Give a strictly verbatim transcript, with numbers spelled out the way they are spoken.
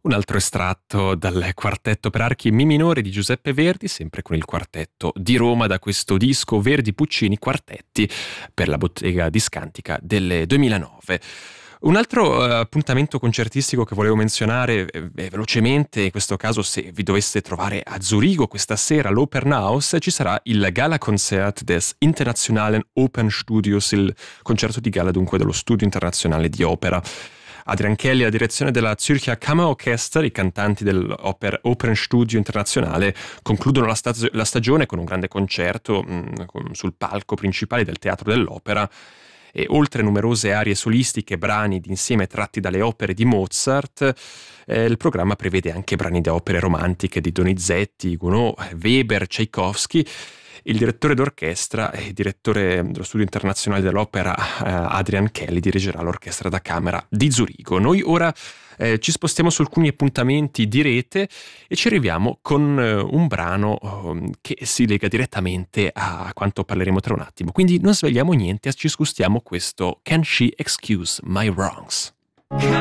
Un altro estratto dal quartetto per archi Mi minore di Giuseppe Verdi, sempre con il quartetto di Roma, da questo disco Verdi Puccini Quartetti per la bottega discantica del duemilanove. Un altro uh, appuntamento concertistico che volevo menzionare eh, velocemente, in questo caso se vi doveste trovare a Zurigo questa sera all'Opernhaus, ci sarà il Gala-Konzert des Internationalen Opernstudios, il concerto di gala dunque dello Studio Internazionale di Opera. Adrian Kelly, la direzione della Zürcher Kammerorchester, i cantanti dell'Opernstudio Internazionale concludono la, staz- la stagione con un grande concerto mh, sul palco principale del Teatro dell'Opera. E oltre numerose arie solistiche e brani d'insieme tratti dalle opere di Mozart, eh, il programma prevede anche brani da opere romantiche di Donizetti, Gounod, Weber, Tchaikovsky. Il direttore d'orchestra e direttore dello Studio Internazionale dell'Opera, eh, Adrian Kelly, dirigerà l'orchestra da camera di Zurigo. Noi ora eh, ci spostiamo su alcuni appuntamenti di rete e ci arriviamo con eh, un brano eh, che si lega direttamente a quanto parleremo tra un attimo. Quindi non svegliamo niente, ci scustiamo questo Can She Excuse My Wrongs?